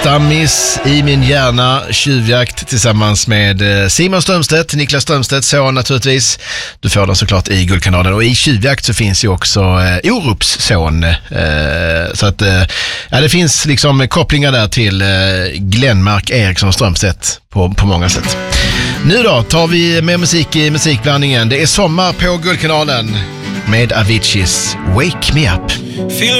Stammis i min hjärna, tjuvjakt tillsammans med Simon Strömstedt, Niklas Strömstedt, så naturligtvis. Du får den såklart i Guldkanalen, och i tjuvjakt så finns ju också Orups son. Så att det finns liksom kopplingar där till Glenmark Eriksson Strömstedt på många sätt. Nu då tar vi med musik i musikblandningen. Det är sommar på Guldkanalen med Aviciis Wake Me Up.